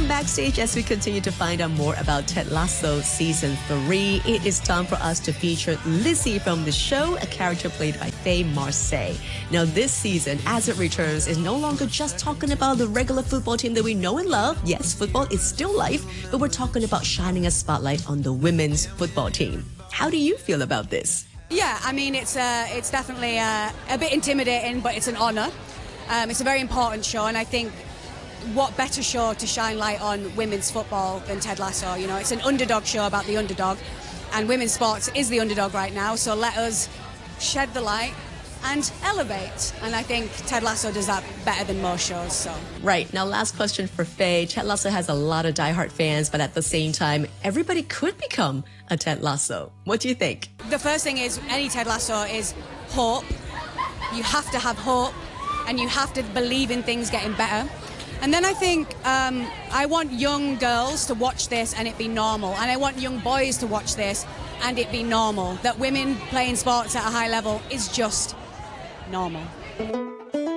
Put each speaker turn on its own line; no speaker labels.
Welcome backstage as we continue to find out more about Ted Lasso Season 3. It is time for us to feature Lizzie from the show, a character played by Faye Marsay. Now, this season, as it returns, is no longer just talking about the regular football team that we know and love. Yes, football is still life, but we're talking about shining a spotlight on the women's football team. How do you feel about this?
Yeah, I mean, it's definitely a bit intimidating, but it's an honour. It's a very important show, and I think what better show to shine light on women's football than Ted Lasso? You know, it's an underdog show about the underdog, and women's sports is the underdog right now, so let us shed the light and elevate. And I think Ted Lasso does that better than most shows. So.
Right. Now, last question for Faye. Ted Lasso has a lot of diehard fans, but at the same time, everybody could become a Ted Lasso. What do you think?
The first thing is, any Ted Lasso is hope. You have to have hope, and you have to believe in things getting better. And then I think I want young girls to watch this and it be normal. And I want young boys to watch this and it be normal. That women playing sports at a high level is just normal.